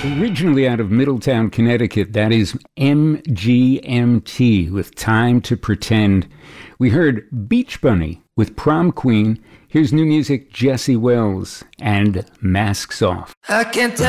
Originally out of Middletown, Connecticut, that is MGMT with Time to Pretend. We heard Beach Bunny with Prom Queen. Here's new music, Jesse Wells and Masks Off. I can't tell